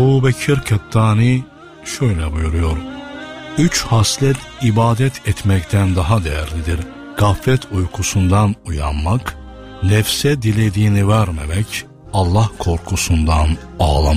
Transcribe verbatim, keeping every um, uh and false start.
Ebu Bekir Kettani şöyle buyuruyor: Üç haslet ibadet etmekten daha değerlidir. Gaflet uykusundan uyanmak, nefse dilediğini vermemek, Allah korkusundan ağlamak.